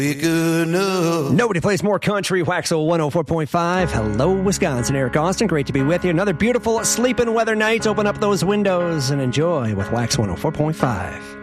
Nobody plays more country. Waxel 104.5. Hello, Wisconsin. Eric Austin. Great to be with you. Another beautiful sleeping weather night. Open up those windows and enjoy with Wax 104.5.